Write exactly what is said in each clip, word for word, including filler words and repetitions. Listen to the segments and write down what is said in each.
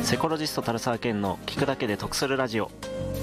セコロジスト樽沢健の聞くだけで得するラジオ。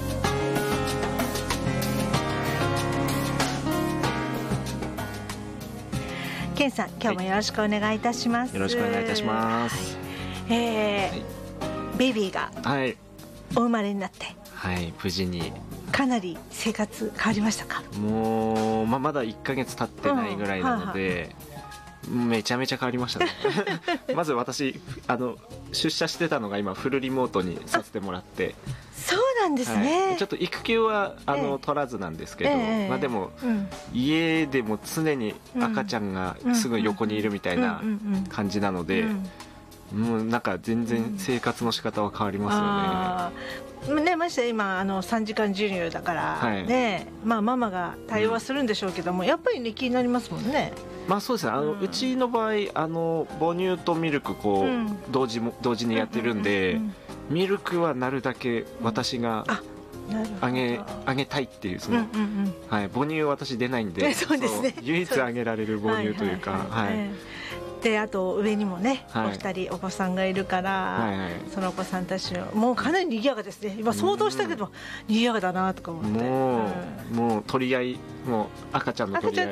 健さん、今日もよろしくお願いいたします。 よろしくお願いいたします。 はい、えーはい、ベイビーがお生まれになって、 はい、無事に。 かなり生活変わりましたか？ もう、まあ、まだいっかげつ経ってないぐらいなので、うんははめちゃめちゃ変わりましたねまず私あの出社してたのが今フルリモートにさせてもらって。 そうなんですね、 はい、ちょっと育休はあの、ええ、取らずなんですけど、ええまあ、でも、うん、家でも常に赤ちゃんがすぐ横にいるみたいな感じなので、もうなんか全然生活の仕方は変わりますよね。 ね、まして今あのさんじかん授乳だから、はいねまあ、ママが対応はするんでしょうけども、うん、やっぱり、ね、気になりますもんね。 まあそうですね、あの、うん、うちの場合あの母乳とミルクこう、うん、同時も同時にやってるんで、うんうんうんうん、ミルクはなるだけ私があげ、あげたいっていうその、うんうんうんはい、母乳は私出ないんで、 そうですね、 唯一あげられる母乳というか。 であと上にもね、はい、お二人お子さんがいるから、はいはい、そのお子さんたちのもうかなり賑やかですね。今想像したけど、うん、賑やかだなとか思って、 もう、うん、もう取り合い、もう赤ちゃんの取り合い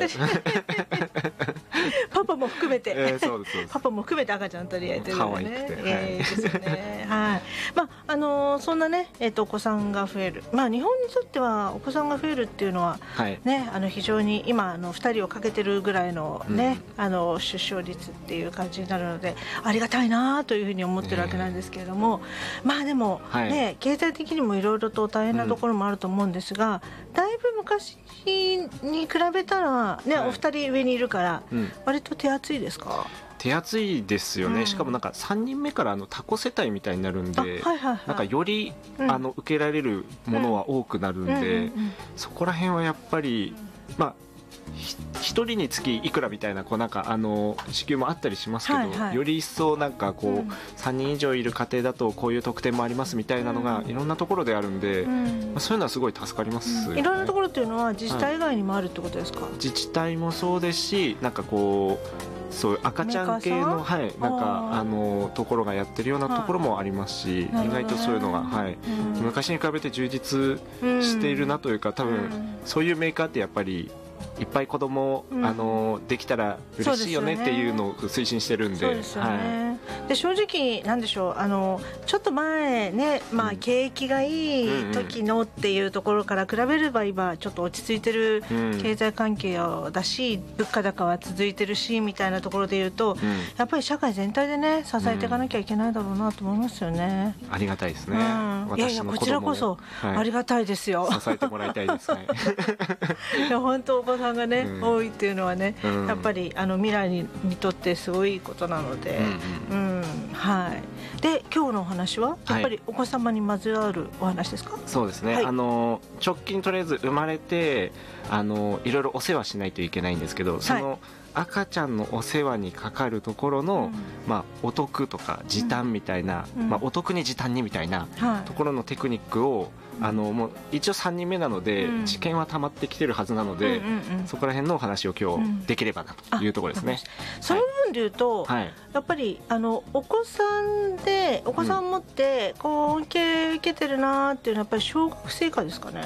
パパも含めて、 えー、そうですそうです、 パパも含めて赤ちゃんの取り合いという可愛くて、 えー、ですよねはいまああのー、そんなね、えー、とお子さんが増える、まあ、日本にとってはお子さんが増えるっていうのは、はいね、あの非常に今あのふたりをかけてるぐらいの、ねうん、あの出生率っていう感じになるのでありがたいなというふうに思ってるわけなんですけれども、えー、まあでも、はいね、経済的にもいろいろと大変なところもあると思うんですが、うん、だいぶ昔に比べたら、ねはい、お二人上にいるから、うん、割と手厚いですか？ 手厚いですよね、うん、しかもなんかさんにんめからあの多子世帯みたいになるんで、はいはいはい、なんかより、うん、あの受けられるものは多くなるんで、うんうんうんうん、そこら辺はやっぱり、まあひとりにつきいくらみたいなこうなんかあの支給もあったりしますけど、はいはい、より一層なんかこう、うん、さんにん以上いる家庭だとこういう特典もありますみたいなのがいろんなところであるんで、うんまあ、そういうのはすごい助かりますよね、 うん、いろんなところっていうのは自治体以外にもあるってことですか？はい、 自治体もそうですし、なんかこうそういう赤ちゃん系の、はい、なんかあのところがやってるようなところもありますし、はい、意外とそういうのが、はい、うん、昔に比べて充実しているなというか、多分そういうメーカーってやっぱりいっぱい子供、うん、あのできたら嬉しいよねっていうのを推進してるんで、 そうですよね、はい、で正直なんでしょう、あのちょっと前ね、まあ、景気がいい時のっていうところから比べれば今ちょっと落ち着いてる経済関係だし、物価高は続いてるしみたいなところでいうと、うん、やっぱり社会全体でね支えていかなきゃいけないだろうなと思いますよね、 うん、ありがたいですね、 うん、いやいやこちらこそありがたいですよ、 はい、支えてもらいたいですねいや本当お子さんがね、うん、多いっていうのはね、うん、やっぱりあの未来 に, にとってすごいことなので、うんうんうん、はい、で今日のお話はやっぱりお子様にまつわるお話ですか？ そうですね、はい、あの直近とりあえず生まれてあのいろいろお世話しないといけないんですけど、その、はい、赤ちゃんのお世話にかかるところの、うんまあ、お得とか時短みたいな、うんまあ、お得に時短にみたいなところのテクニックを、あのもう一応さんにんめなので、うん、知見は溜まってきてるはずなので、うんうんうん、そこら辺のお話を今日できればなというところですね、 うん、その部分でいうと、はい、やっぱりあのお子さんでお子さん持ってこう恩恵受けてるなっていうのはやっぱり小学生以下ですかね？